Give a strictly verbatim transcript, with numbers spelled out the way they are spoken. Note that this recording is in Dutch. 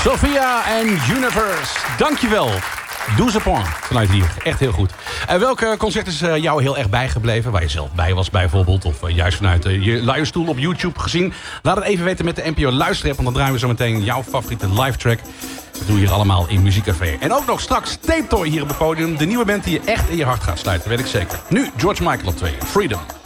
Sophia en Universe. Dankjewel. douze points vanuit hier. Echt heel goed. En welke concert is uh, jou heel erg bijgebleven? Waar je zelf bij was bijvoorbeeld. Of uh, juist vanuit uh, je luie stoel op YouTube gezien. Laat het even weten met de N P O Luisterapp. Want dan draaien we zo meteen jouw favoriete live track. Dat doe je hier allemaal in Muziekcafé. En ook nog straks Tape Toy hier op het podium. De nieuwe band die je echt in je hart gaat sluiten. Weet ik zeker. Nu George Michael op twee. Freedom.